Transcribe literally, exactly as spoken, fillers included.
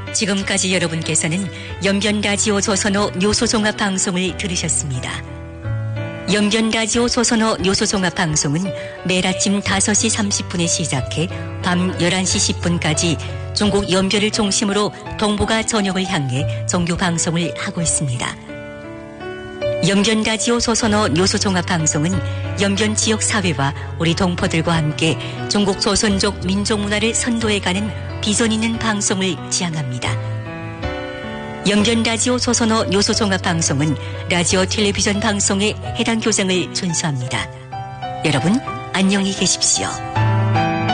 지금까지 여러분께서는 연변라디오 조선어 뉴스종합 방송을 들으셨습니다. 연변라디오 조선어 뉴스종합 방송은 매일 아침 다섯 시 삼십 분에 시작해 밤 열한 시 십 분까지 중국 연변을 중심으로 동북아 전역을 향해 정규 방송을 하고 있습니다. 연변라디오 조선어 뉴스종합 방송은 연변 지역 사회와 우리 동포들과 함께 중국 조선족 민족문화를 선도해가는 비전 있는 방송을 지향합니다. 연변라디오 조선어 뉴스종합 방송은 라디오 텔레비전 방송의 해당 교정을 준수합니다. 여러분 안녕히 계십시오.